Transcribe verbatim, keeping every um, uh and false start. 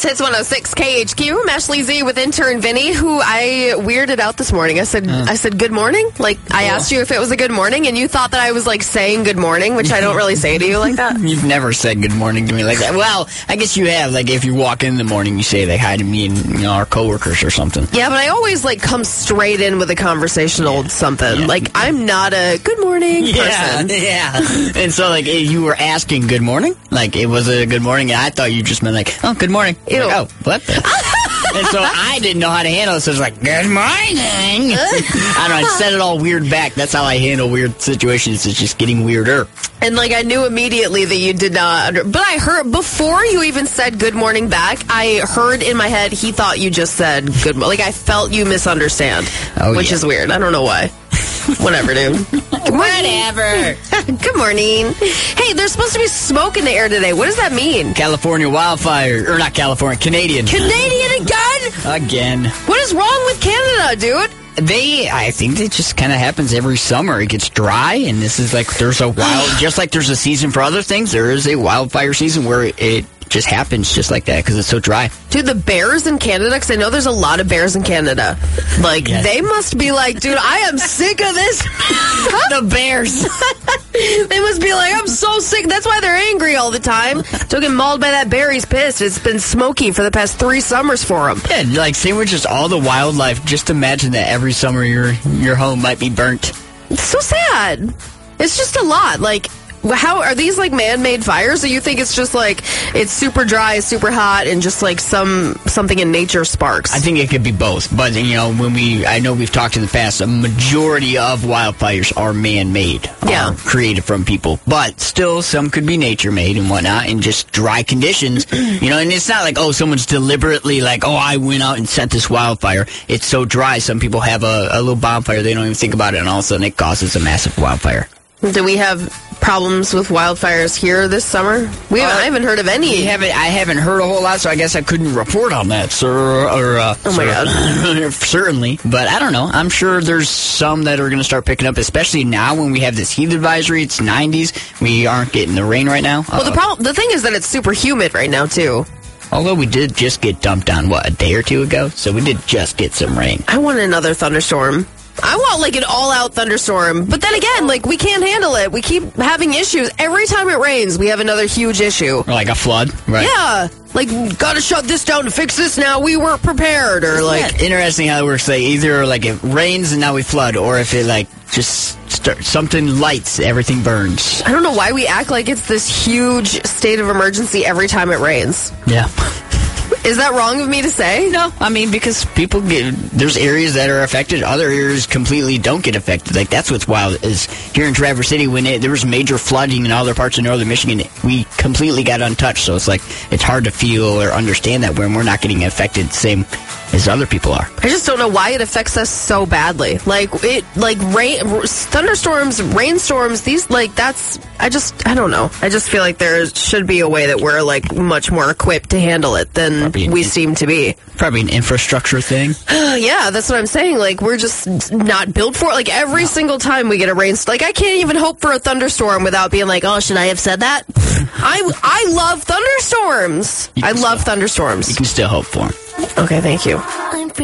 It's Hits one oh six K H Q. I'm Ashley Z with intern Vinny, who I weirded out this morning. I said, uh, I said, good morning. Like, I cool. asked you if it was a good morning, and you thought that I was, like, saying good morning, which I don't really say to you like that. You've never said good morning to me like that. Well, I guess you have. Like, if you walk in the morning, you say, like, hi to me and, you know, our coworkers or something. Yeah, but I always, like, come straight in with a conversational yeah. something. Yeah. Like, I'm not a good morning yeah, person. Yeah, And so, like, you were asking good morning? Like, it was a good morning, and I thought you just meant, like, oh, good morning. Ew. Like, oh, what the? And so I didn't know how to handle it, so I was like, good morning. I don't know, I said it all weird back. That's how I handle weird situations. It's just getting weirder. And, like, I knew immediately that you did not under... But I heard, before you even said good morning back, I heard in my head he thought you just said good morning. Like, I felt you misunderstand, oh, which yeah. is weird. I don't know why. Whatever, dude. Whatever. Good morning. Hey, there's supposed to be smoke in the air today. What does that mean? California wildfire. Or not California, Canadian. Canadian again? Again. What is wrong with Canada, dude? They, I think it just kind of happens every summer. It gets dry, and this is like, there's a wild, just like there's a season for other things, there is a wildfire season where it just happens just like that because it's so dry. Dude, the bears in Canada, because I know there's a lot of bears in Canada. Like, yes. They must be like, dude, I am sick of this. The bears. They must be like, I'm so sick. That's why they're angry all the time. Don't get mauled by that bear. He's pissed. It's been smoky for the past three summers for him. Yeah, like, same with just all the wildlife. Just imagine that every summer your your home might be burnt. It's so sad. It's just a lot. Like, how are these like man-made fires? Or you think it's just like it's super dry, super hot, and just like some something in nature sparks? I think it could be both. But you know, when we, I know we've talked in the past, a majority of wildfires are man-made, yeah, are created from people. But still, some could be nature-made and whatnot, and just dry conditions. You know, and it's not like oh, someone's deliberately like oh, I went out and set this wildfire. It's so dry. Some people have a, a little bonfire, they don't even think about it, and all of a sudden it causes a massive wildfire. Do we have problems with wildfires here this summer? We haven't, uh, I haven't heard of any. We haven't, I haven't heard a whole lot, so I guess I couldn't report on that, sir. Or, uh, oh, my sir. God. Certainly. But I don't know. I'm sure there's some that are going to start picking up, especially now when we have this heat advisory. It's nineties. We aren't getting the rain right now. Well, uh, the problem, the thing is that it's super humid right now, too. Although we did just get dumped on, what, a day or two ago? So we did just get some rain. I want another thunderstorm. I want, like, an all-out thunderstorm. But then again, like, we can't handle it. We keep having issues. Every time it rains, we have another huge issue. Or like a flood, right? Yeah. Like, gotta shut this down to fix this now. We weren't prepared. Or, like... Yeah, interesting how it works. Like, either, like, it rains and now we flood, or if it, like, just start, something lights, everything burns. I don't know why we act like it's this huge state of emergency every time it rains. Yeah. Is that wrong of me to say? No, I mean, because people get, there's areas that are affected, other areas completely don't get affected. Like, that's what's wild, is here in Traverse City, when it, there was major flooding in other parts of northern Michigan, we completely got untouched. So it's like, it's hard to feel or understand that when we're not getting affected the same as other people are. I just don't know why it affects us so badly. Like, it, like, rain, thunderstorms, rainstorms, these, like, that's, I just, I don't know. I just feel like there should be a way that we're, like, much more equipped to handle it than probably we seem to be. Probably an infrastructure thing. Yeah, that's what I'm saying. Like, we're just not built for it. Like, every no. single time we get a rainstorm, like, I can't even hope for a thunderstorm without being like, oh, should I have said that? I, I love thunderstorms. I love still, thunderstorms. You can still hope for them. Okay, thank you.